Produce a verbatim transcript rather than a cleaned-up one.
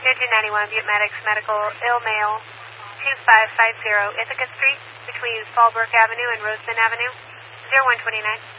two ninety-one, Butte Medics Medical, ill male, two five five zero Ithaca Street, between Fallbrook Avenue and Roseman Avenue, zero one two nine.